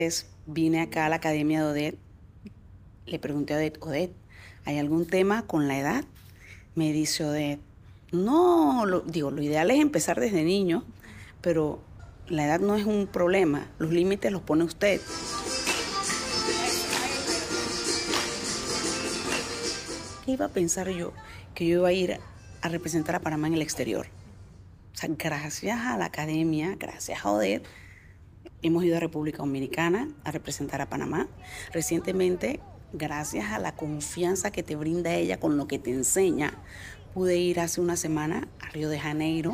Vine acá a la Academia de Odette, le pregunté a Odette, Odette, ¿hay algún tema con la edad? Me dice Odette, no, lo ideal es empezar desde niño, pero la edad no es un problema, los límites los pone usted. ¿Qué iba a pensar yo? Que yo iba a ir a representar a Panamá en el exterior. O sea, gracias a la Academia, gracias a Odette, hemos ido a República Dominicana a representar a Panamá. Recientemente, gracias a la confianza que te brinda ella con lo que te enseña, pude ir hace una semana a Río de Janeiro.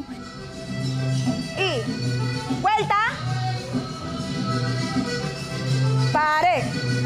Y vuelta. Pare.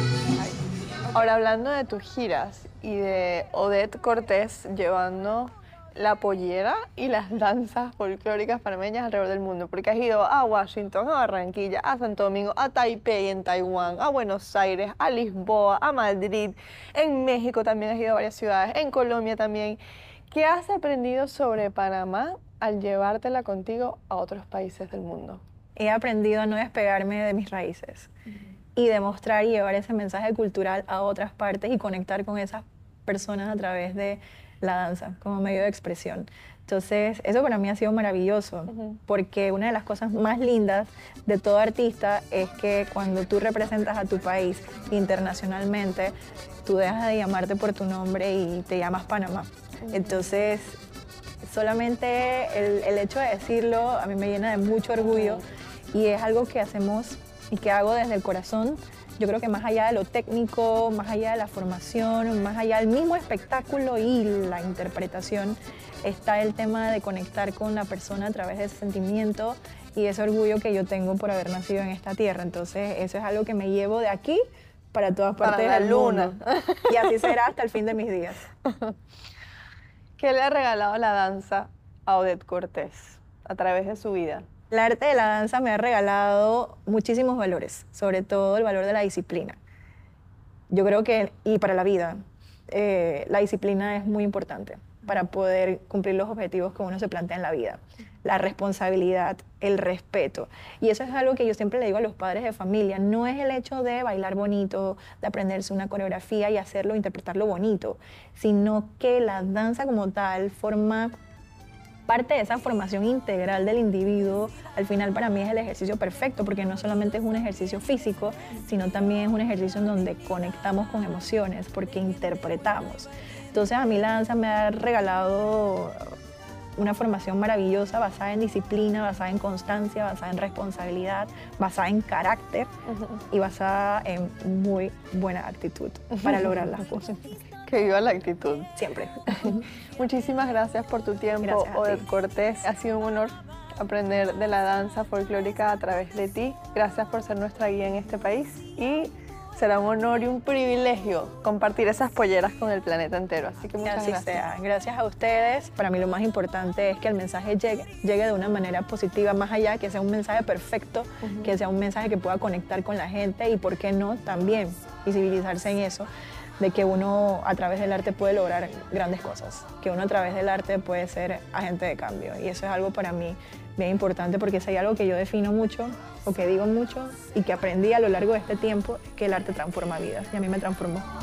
Ahora, hablando de tus giras y de Odette Cortés llevando la pollera y las danzas folclóricas panameñas alrededor del mundo, porque has ido a Washington, a Barranquilla, a Santo Domingo, a Taipei en Taiwán, a Buenos Aires, a Lisboa, a Madrid, en México también has ido a varias ciudades, en Colombia también. ¿Qué has aprendido sobre Panamá al llevártela contigo a otros países del mundo? He aprendido a no despegarme de mis raíces y demostrar y llevar ese mensaje cultural a otras partes y conectar con esas personas a través de la danza como medio de expresión. Entonces, eso para mí ha sido maravilloso, porque una de las cosas más lindas de todo artista es que cuando tú representas a tu país internacionalmente, tú dejas de llamarte por tu nombre y te llamas Panamá. Entonces, solamente el hecho de decirlo a mí me llena de mucho orgullo y es algo que hacemos y que hago desde el corazón. Yo creo que más allá de lo técnico, más allá de la formación, más allá del mismo espectáculo y la interpretación, está el tema de conectar con la persona a través de ese sentimiento y ese orgullo que yo tengo por haber nacido en esta tierra. Entonces, eso es algo que me llevo de aquí para todas partes del mundo. Y así será hasta el fin de mis días. ¿Qué le ha regalado la danza a Odette Cortés a través de su vida? El arte de la danza me ha regalado muchísimos valores, sobre todo el valor de la disciplina. Yo creo que, y para la vida, la disciplina es muy importante para poder cumplir los objetivos que uno se plantea en la vida. La responsabilidad, el respeto. Y eso es algo que yo siempre le digo a los padres de familia. No es el hecho de bailar bonito, de aprenderse una coreografía y hacerlo, interpretarlo bonito, sino que la danza como tal forma parte de esa formación integral del individuo. Al final para mí es el ejercicio perfecto, porque no solamente es un ejercicio físico, sino también es un ejercicio en donde conectamos con emociones, porque interpretamos. Entonces a mí la danza me ha regalado una formación maravillosa basada en disciplina, basada en constancia, basada en responsabilidad, basada en carácter y basada en muy buena actitud para lograr las cosas. Que viva la actitud. Siempre. Muchísimas gracias por tu tiempo, Odette Cortés. Ha sido un honor aprender de la danza folclórica a través de ti. Gracias por ser nuestra guía en este país y será un honor y un privilegio compartir esas polleras con el planeta entero. Así que muchas gracias. Sea. Gracias a ustedes. Para mí lo más importante es que el mensaje llegue de una manera positiva, más allá, que sea un mensaje perfecto, que sea un mensaje que pueda conectar con la gente y, ¿por qué no?, también visibilizarse en eso, de que uno a través del arte puede lograr grandes cosas, que uno a través del arte puede ser agente de cambio. Y eso es algo para mí bien importante, porque si hay algo que yo defino mucho o que digo mucho y que aprendí a lo largo de este tiempo, es que el arte transforma vidas y a mí me transformó.